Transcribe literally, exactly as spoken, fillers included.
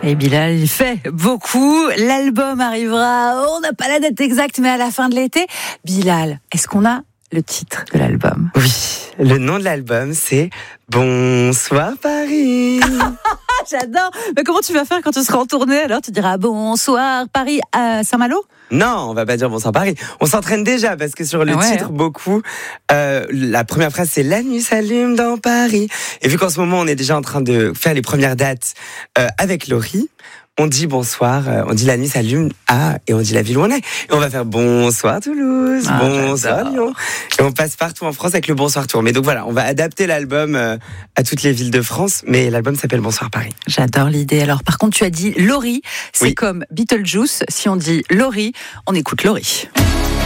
Et Bilal, il fait beaucoup. L'album arrivera, on n'a pas la date exacte, mais à la fin de l'été. Bilal, est-ce qu'on a le titre de l'album? Oui, le nom de l'album, c'est Bonsoir Paris. J'adore. Mais comment tu vas faire quand tu seras en tournée? Alors tu diras bonsoir Paris à Saint-Malo? Non, on va pas dire bonsoir Paris. On s'entraîne déjà parce que sur le ouais, titre, hein. beaucoup, euh, la première phrase c'est La nuit s'allume dans Paris. Et vu qu'en ce moment on est déjà en train de faire les premières dates euh, avec Laurie, on dit bonsoir, euh, on dit la nuit s'allume à, et on dit la ville où on est. Et on va faire bonsoir Toulouse, Ah, bonsoir j'adore. Lyon. Et on passe partout en France avec le bonsoir tour. Mais donc voilà, on va adapter l'album euh, à toutes les villes de France, mais l'album s'appelle Bonsoir Paris. J'adore l'idée. Alors par contre, tu as dit Laurie, c'est Oui. comme Beetlejuice. Si on dit Laurie, on écoute Laurie.